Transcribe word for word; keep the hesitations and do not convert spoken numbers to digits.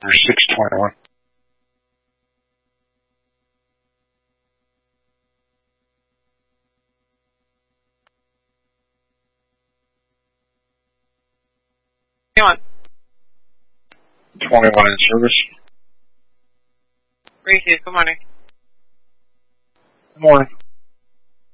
or six twenty-one. twenty-one. twenty-one in service. Receive. Good morning. Good morning.